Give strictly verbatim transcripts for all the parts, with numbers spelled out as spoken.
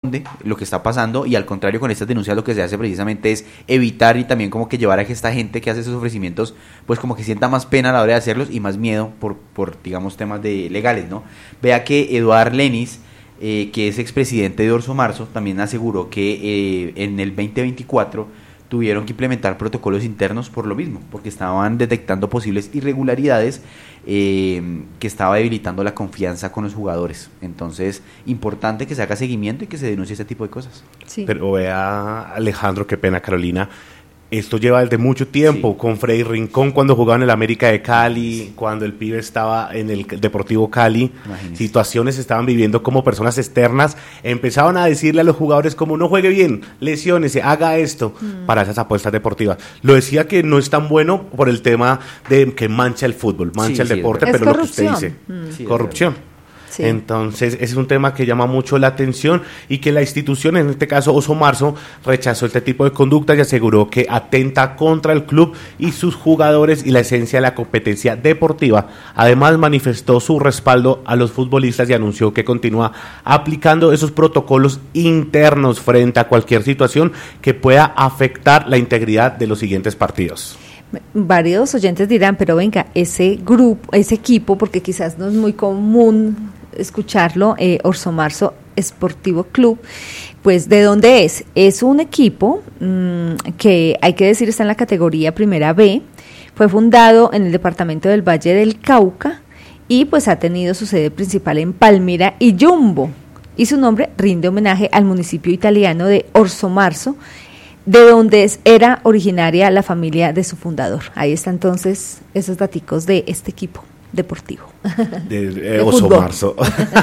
lo que está pasando, y al contrario con estas denuncias lo que se hace precisamente es evitar y también como que llevar a que esta gente que hace esos ofrecimientos pues como que sienta más pena a la hora de hacerlos y más miedo por, por digamos temas de legales, ¿no? Vea que Eduard Lenis, eh, que es expresidente de Orso Marzo, también aseguró que eh, en el veinte veinticuatro tuvieron que implementar protocolos internos por lo mismo, porque estaban detectando posibles irregularidades eh, que estaba debilitando la confianza con los jugadores. Entonces, importante que se haga seguimiento y que se denuncie este tipo de cosas. Sí. Pero vea, Alejandro, qué pena, Carolina, esto lleva desde mucho tiempo, sí. Con Freddy Rincón cuando jugaba en el América de Cali, sí. Cuando el pibe estaba en el Deportivo Cali, imagínese. Situaciones estaban viviendo como personas externas, empezaban a decirle a los jugadores como no juegue bien, lesiónese, haga esto, mm. para esas apuestas deportivas. Lo decía que no es tan bueno por el tema de que mancha el fútbol, mancha sí, el sí, deporte, pero lo que usted dice, mm. sí, corrupción. Sí. Entonces, ese es un tema que llama mucho la atención y que la institución, en este caso Oso Marzo, rechazó este tipo de conductas y aseguró que atenta contra el club y sus jugadores y la esencia de la competencia deportiva. Además, manifestó su respaldo a los futbolistas y anunció que continúa aplicando esos protocolos internos frente a cualquier situación que pueda afectar la integridad de los siguientes partidos. Varios oyentes dirán, pero venga, ese grupo, ese equipo, porque quizás no es muy común escucharlo, eh, Orso Marzo Esportivo Club, pues ¿de dónde es? Es un equipo mmm, que hay que decir está en la categoría Primera B, fue fundado en el departamento del Valle del Cauca y pues ha tenido su sede principal en Palmira y Jumbo, y su nombre rinde homenaje al municipio italiano de Orso Marzo, de donde es, era originaria la familia de su fundador. Ahí está entonces esos daticos de este equipo deportivo. De, de, de Oso Marzo.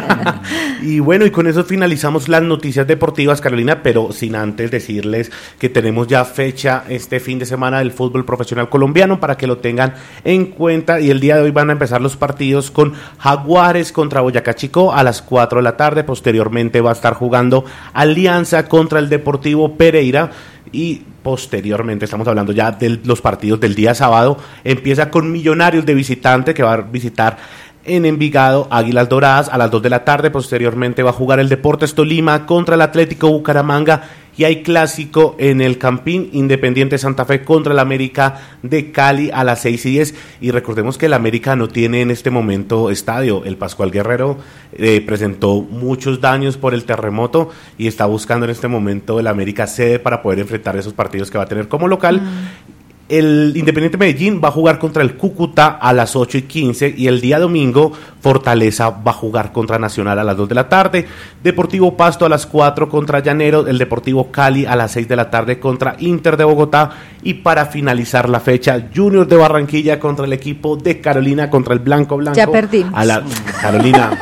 Y bueno, y con eso finalizamos las noticias deportivas, Carolina, pero sin antes decirles que tenemos ya fecha este fin de semana del fútbol profesional colombiano para que lo tengan en cuenta, y el día de hoy van a empezar los partidos con Jaguares contra Boyacá Chico a las cuatro de la tarde, posteriormente va a estar jugando Alianza contra el Deportivo Pereira, y posteriormente, estamos hablando ya de los partidos del día sábado, empieza con Millonarios de visitante, que va a visitar en Envigado Águilas Doradas a las dos de la tarde, posteriormente va a jugar el Deportes Tolima contra el Atlético Bucaramanga, y hay clásico en el Campín, Independiente Santa Fe contra el América de Cali a las seis y diez, y recordemos que el América no tiene en este momento estadio. El Pascual Guerrero eh, presentó muchos daños por el terremoto y está buscando en este momento el América sede para poder enfrentar esos partidos que va a tener como local. Mm. El Independiente Medellín va a jugar contra el Cúcuta a las ocho y quince, y el día domingo Fortaleza va a jugar contra Nacional a las dos de la tarde, Deportivo Pasto a las cuatro contra Llanero, el Deportivo Cali a las seis de la tarde contra Inter de Bogotá, y para finalizar la fecha, Junior de Barranquilla contra el equipo de Carolina, contra el Blanco Blanco. Ya perdimos. A la Carolina,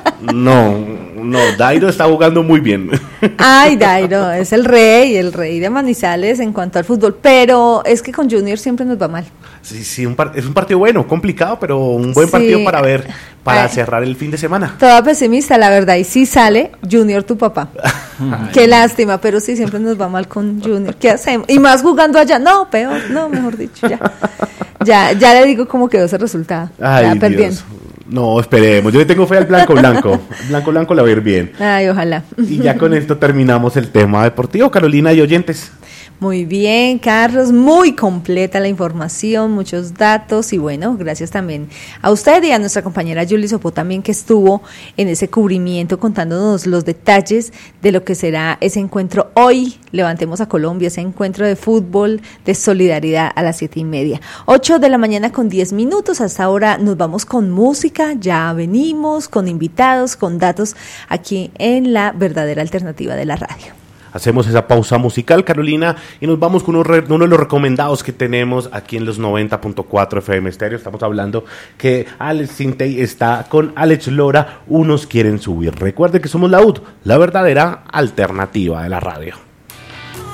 no... No, Dairo está jugando muy bien. Ay, Dairo, es el rey, el rey de Manizales en cuanto al fútbol, pero es que con Junior siempre nos va mal. Sí, sí, un par- es un partido bueno, complicado, pero un buen sí. partido para ver, para Ay. cerrar el fin de semana. Toda pesimista, la verdad, y sí sale Junior tu papá. Qué lástima, pero sí, siempre nos va mal con Junior. ¿Qué hacemos? Y más jugando allá, no, peor, no, mejor dicho, ya. Ya, ya le digo cómo quedó ese resultado. Ay, ya perdiendo. Dios. No, esperemos, yo le tengo fe al Blanco Blanco. Blanco Blanco la va a ir bien. Ay, ojalá. Y ya con esto terminamos el tema deportivo, Carolina y oyentes. Muy bien, Carlos, muy completa la información, muchos datos, y bueno, gracias también a usted y a nuestra compañera Julie Sopó también, que estuvo en ese cubrimiento contándonos los detalles de lo que será ese encuentro hoy. Levantemos a Colombia, ese encuentro de fútbol de solidaridad a las siete y media. Ocho de la mañana con diez minutos, hasta ahora nos vamos con música, ya venimos con invitados, con datos aquí en la verdadera alternativa de la radio. Hacemos esa pausa musical, Carolina, y nos vamos con uno, re, uno de los recomendados que tenemos aquí en los noventa punto cuatro F M Estéreo. Estamos hablando que Alex Sintey está con Alex Lora, Unos Quieren Subir. Recuerde que somos la U D, la verdadera alternativa de la radio.